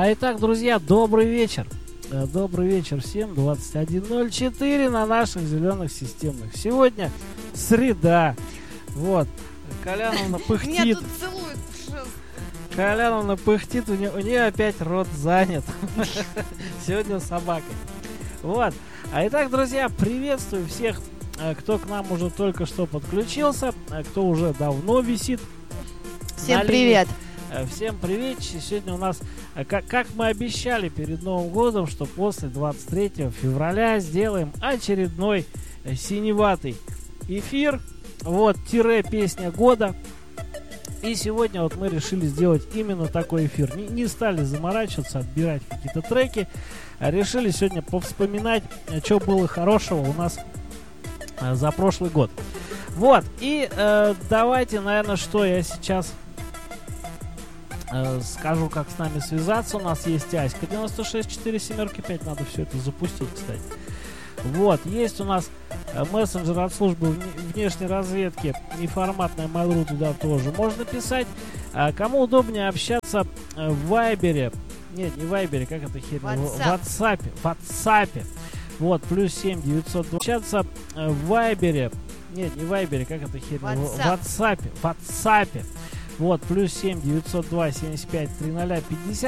Итак, друзья, добрый вечер. Добрый вечер всем. 21:04 на наших зеленых системных. Сегодня среда. Вот. Коляновна пыхтит. Меня тут целуют. Коляновна пыхтит, у нее опять рот занят. Сегодня с собакой. Вот. Итак, друзья, приветствую всех, кто к нам уже только что подключился, кто уже давно висит. Всем привет. Всем привет. Сегодня у нас, как мы обещали перед Новым годом, что после 23 февраля сделаем очередной синеватый эфир. Вот, песня года. И сегодня вот мы решили сделать именно такой эфир. Не стали заморачиваться, отбирать какие-то треки. А решили сегодня повспоминать, что было хорошего у нас за прошлый год. Вот. И давайте, наверное, что я сейчас скажу, как с нами связаться. У нас есть Аська 96475. Надо все это запустить, кстати. Вот. Есть у нас мессенджер от службы внешней разведки. Неформатная Mail.ru, туда тоже можно писать. Кому удобнее общаться в Вайбере. Нет, не в Вайбере, как это херня? В WhatsApp. Вот, +7 902. Общаться в Вайбере. Нет, не в Вайбере, как это херня? В WhatsApp. Вот, +7 902 75 30 50.